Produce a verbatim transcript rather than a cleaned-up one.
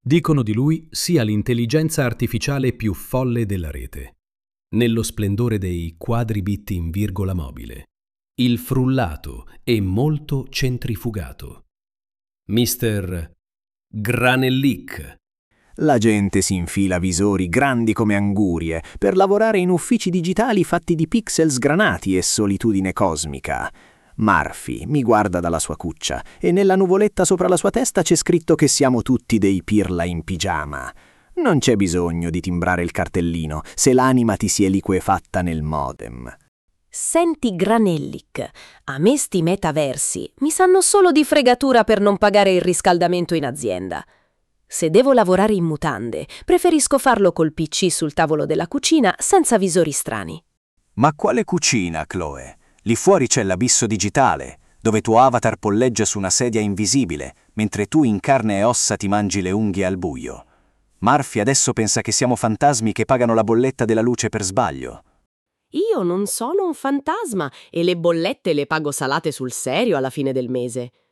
Dicono di lui sia l'intelligenza artificiale più folle della rete. Nello splendore dei quadribit in virgola mobile. Il frullato e molto centrifugato. mister Granellic. La gente si infila visori grandi come angurie per lavorare in uffici digitali fatti di pixel sgranati e solitudine cosmica. Murphy mi guarda dalla sua cuccia e nella nuvoletta sopra la sua testa c'è scritto che siamo tutti dei pirla in pigiama. Non c'è bisogno di timbrare il cartellino se l'anima ti si è liquefatta nel modem. Senti Granellic, a me sti metaversi mi sanno solo di fregatura per non pagare il riscaldamento in azienda. Se devo lavorare in mutande, preferisco farlo col P C sul tavolo della cucina senza visori strani. Ma quale cucina, Chloe? Lì fuori c'è l'abisso digitale, dove tuo avatar polleggia su una sedia invisibile, mentre tu in carne e ossa ti mangi le unghie al buio. Murphy adesso pensa che siamo fantasmi che pagano la bolletta della luce per sbaglio. Io non sono un fantasma e le bollette le pago salate sul serio alla fine del mese.